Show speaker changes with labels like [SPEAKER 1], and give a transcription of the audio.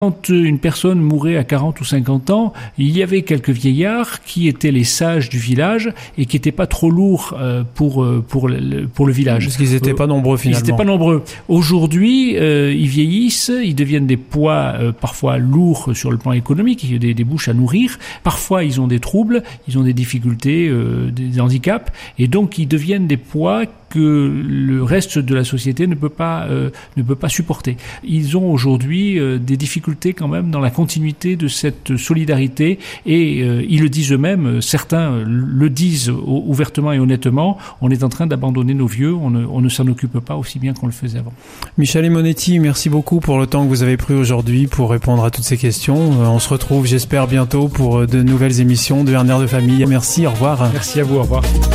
[SPEAKER 1] Quand une personne mourait à 40 ou 50 ans, il y avait quelques vieillards qui étaient les sages du village et qui n'étaient pas trop lourds pour le village.
[SPEAKER 2] Parce qu'ils n'étaient pas nombreux finalement.
[SPEAKER 1] Ils n'étaient pas nombreux. Aujourd'hui, ils vieillissent, ils deviennent des poids parfois lourds sur le plan économique, il y a des bouches à nourrir. Parfois, ils ont des troubles, ils ont des difficultés, des handicaps, et donc ils deviennent des poids que le reste de la société ne peut pas supporter. Ils ont aujourd'hui des difficultés quand même dans la continuité de cette solidarité et ils le disent eux-mêmes, certains le disent ouvertement et honnêtement, on est en train d'abandonner nos vieux, on ne s'en occupe pas aussi bien qu'on le faisait avant.
[SPEAKER 2] Michel Emonetti, merci beaucoup pour le temps que vous avez pris aujourd'hui pour répondre à toutes ces questions. On se retrouve, j'espère, bientôt pour de nouvelles émissions de Un air de famille. Merci, au revoir.
[SPEAKER 1] Merci à vous, au revoir.